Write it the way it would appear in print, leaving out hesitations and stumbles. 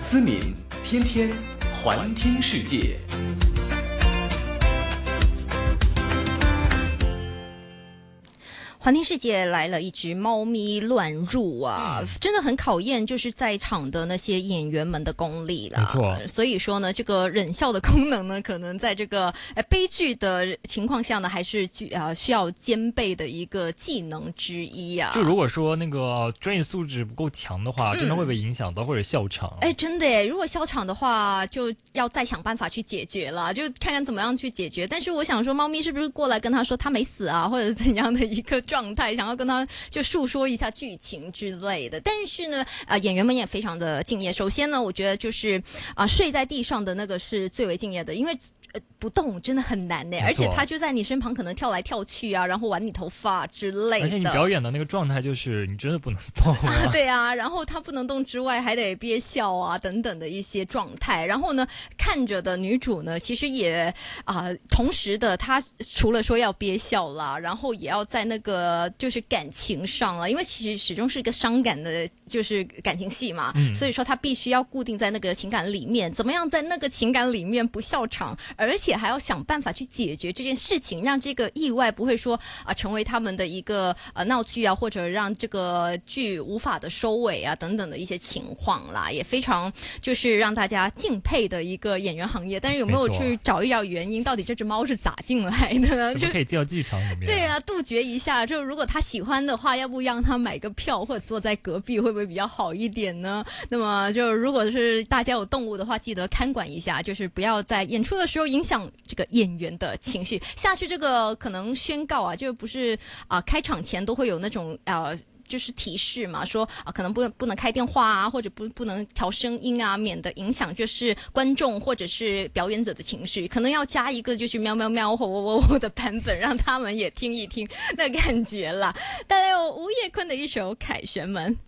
思敏天天环听世界。 环听世界来了一只猫咪乱入啊，真的很考验就是在场的那些演员们的功力啦。 没错， 所以说呢，这个忍笑的功能呢，可能在这个悲剧的情况下呢，还是需要兼备的一个技能之一啊。 就如果说那个专业素质不够强的话，真的会被影响到或者笑场。 真的耶，如果笑场的话，就要再想办法去解决了，就看看怎么样去解决。但是我想说，猫咪是不是过来跟他说他没死啊，或者怎样的一个状态，想要跟他就述说一下剧情之类的。但是呢，演员们也非常的敬业。首先呢，我觉得就是睡在地上的那个是最为敬业的，因为不动真的很难呢，而且他就在你身旁，可能跳来跳去啊，然后玩你头发之类的。 而且你表演的那个状态就是你真的不能动啊。 对啊，然后他不能动之外，还得憋笑啊等等的一些状态。然后呢，看着的女主呢，其实也同时的，她除了说要憋笑啦，然后也要在那个就是感情上了，因为其实始终是一个伤感的，就是感情戏嘛，所以说她必须要固定在那个情感里面，怎么样在那个情感里面不笑场，而且还要想办法去解决这件事情，让这个意外不会说成为他们的一个闹剧啊，或者让这个剧无法的收尾啊等等的一些情况啦，也非常就是让大家敬佩的一个演员行业。但是有没有去找一找原因，到底这只猫是咋进来的呢？ 就可以进到剧场里面。 对啊，杜绝一下。就如果他喜欢的话，要不让他买个票或者坐在隔壁，会不会比较好一点呢？那么就如果是大家有动物的话，记得看管一下，就是不要在演出的时候影响这个演员的情绪。下次这个可能宣告就不是开场前都会有那种就是提示嘛，说可能不能开电话啊，或者不能调声音啊，免得影响就是观众或者是表演者的情绪。可能要加一个就是喵喵喵吼喔喔喔的版本，让他们也听一听那感觉啦。带来有吴业坤的一首《凯旋门》。